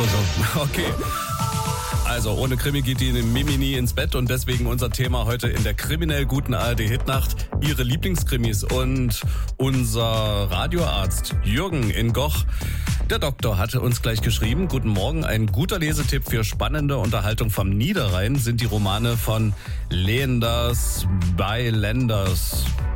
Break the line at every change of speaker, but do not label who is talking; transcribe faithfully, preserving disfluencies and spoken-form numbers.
so.
Okay. Also ohne Krimi geht die Mimi nie ins Bett und deswegen unser Thema heute in der kriminell guten A R D-Hitnacht, ihre Lieblingskrimis. Und unser Radioarzt Jürgen in Goch, der Doktor, hatte uns gleich geschrieben: Guten Morgen, ein guter Lesetipp für spannende Unterhaltung vom Niederrhein sind die Romane von Leenders bei Lenders.